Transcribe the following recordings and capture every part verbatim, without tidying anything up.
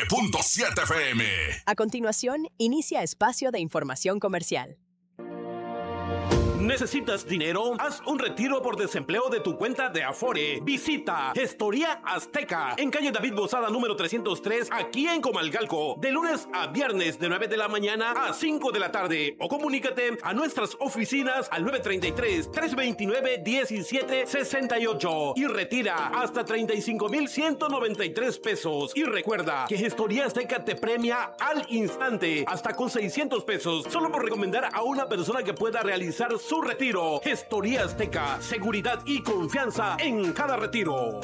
punto siete F M. A continuación, inicia espacio de información comercial. ¿Necesitas dinero? Haz un retiro por desempleo de tu cuenta de Afore. Visita Gestoría Azteca en calle David Bozada número trescientos tres, aquí en Comalcalco, de lunes a viernes de nueve de la mañana a cinco de la tarde. O comunícate a nuestras oficinas al nueve tres tres, tres dos nueve, uno siete seis ocho y retira hasta treinta y cinco mil ciento noventa y tres pesos. Y recuerda que Gestoría Azteca te premia al instante hasta con seiscientos pesos, solo por recomendar a una persona que pueda realizar su retiro. Gestoría Azteca, seguridad y confianza en cada retiro.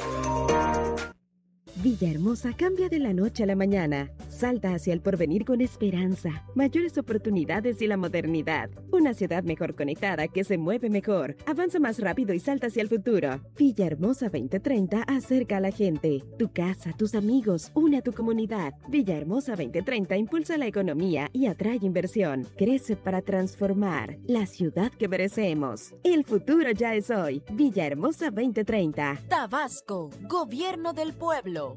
Villahermosa cambia de la noche a la mañana. Salta hacia el porvenir con esperanza, mayores oportunidades y la modernidad. Una ciudad mejor conectada que se mueve mejor. Avanza más rápido y salta hacia el futuro. Villahermosa veinte treinta acerca a la gente. Tu casa, tus amigos, une a tu comunidad. Villahermosa veinte treinta impulsa la economía y atrae inversión. Crece para transformar la ciudad que merecemos. El futuro ya es hoy. Villahermosa veinte treinta. Tabasco, Gobierno del Pueblo.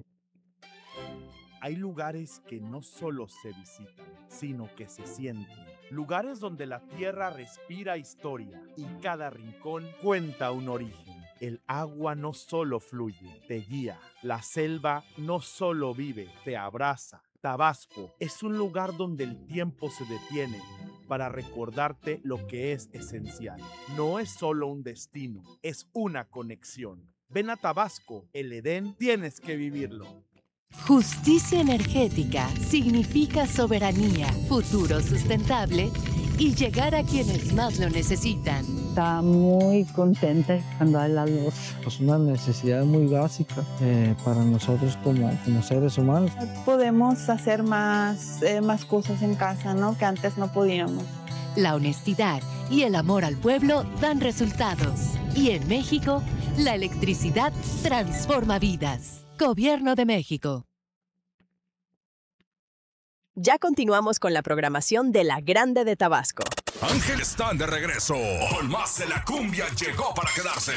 Hay lugares que no solo se visitan, sino que se sienten. Lugares donde la tierra respira historia y cada rincón cuenta un origen. El agua no solo fluye, te guía. La selva no solo vive, te abraza. Tabasco es un lugar donde el tiempo se detiene para recordarte lo que es esencial. No es solo un destino, es una conexión. Ven a Tabasco, el Edén, tienes que vivirlo. Justicia energética significa soberanía, futuro sustentable y llegar a quienes más lo necesitan. Está muy contenta cuando hay la luz. Es una necesidad muy básica eh, para nosotros como, como seres humanos. Podemos hacer más, eh, más cosas en casa, ¿no? Que antes no podíamos. La honestidad y el amor al pueblo dan resultados. Y en México, la electricidad transforma vidas. Gobierno de México. Ya continuamos con la programación de La Grande de Tabasco. Ángel están de regreso. Con más de la cumbia llegó para quedarse.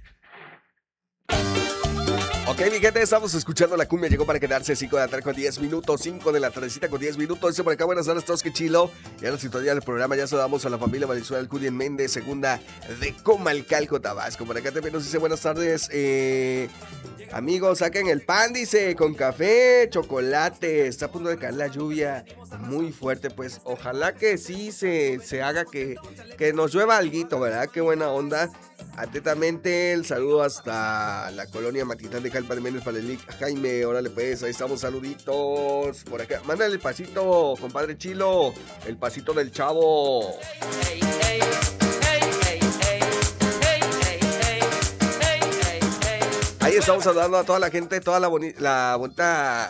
Ok, mi gente, estamos escuchando la cumbia, llegó para quedarse. Cinco de la tarde con diez minutos, cinco de la tardecita con diez minutos. Dice por acá, buenas tardes, todos, que chilo. Ya la sintonía del programa, ya saludamos a la familia Valenzuela Alcudien Méndez, segunda de Comalcalco, Tabasco. Por acá también nos dice buenas tardes, eh, amigos, saquen el pan, dice, con café, chocolate. Está a punto de caer la lluvia muy fuerte, pues ojalá que sí se, se haga que, que nos llueva alguito, ¿verdad? Qué buena onda. Atentamente, el saludo hasta la colonia Matitán de Calpa de Méndez para el Jaime. Órale, pues, ahí estamos, saluditos por acá. Mándale el pasito, compadre Chilo, el pasito del chavo. Hey, hey, hey, hey, hey, hey, hey, hey, hey, hey, hey. Ahí estamos saludando a toda la gente, toda la, boni- la bonita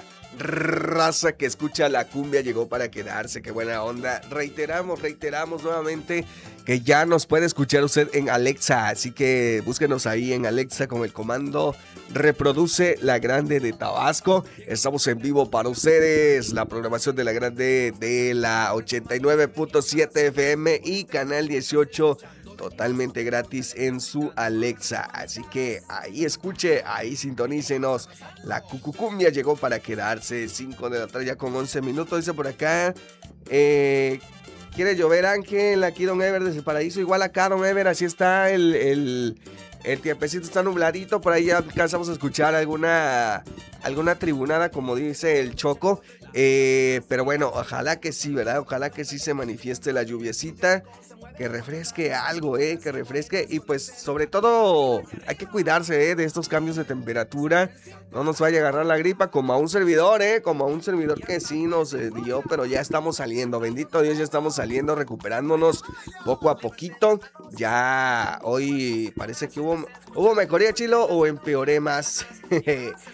raza que escucha la cumbia llegó para quedarse. Qué buena onda. Reiteramos, reiteramos nuevamente que ya nos puede escuchar usted en Alexa, así que búsquenos ahí en Alexa con el comando reproduce La Grande de Tabasco. Estamos en vivo para ustedes, la programación de La Grande de la ochenta y nueve punto siete F M y canal dieciocho, totalmente gratis en su Alexa, así que ahí escuche, ahí sintonícenos. La cucucumbia llegó para quedarse. Cinco de la tarde ya con once minutos, dice por acá, eh... quiere llover, Ángel, aquí Don Ever desde el Paraíso, igual acá Don Ever, así está el, el, el tiempecito, está nubladito, por ahí ya alcanzamos a escuchar alguna, alguna tribunada, como dice el Choco, eh, pero bueno, ojalá que sí, ¿verdad? Ojalá que sí se manifieste la lluviecita, que refresque algo, eh, que refresque, y pues sobre todo hay que cuidarse eh, de estos cambios de temperatura, no nos vaya a agarrar la gripa como a un servidor, eh, como a un servidor que sí nos eh, dio, pero ya estamos saliendo, bendito Dios, ya estamos saliendo, recuperándonos poco a poquito. Ya hoy parece que hubo, hubo mejoría, Chilo, o empeoré más.